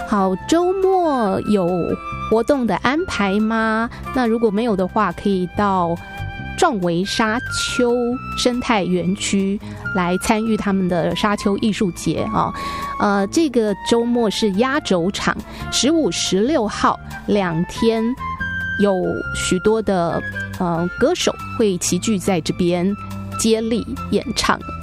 好，周末有活动的安排吗？那如果没有的话，可以到壮围沙丘生态园区来参与他们的沙丘艺术节啊。这个周末是压轴场，15、16号2天，有许多的歌手会齐聚在这边接力演唱。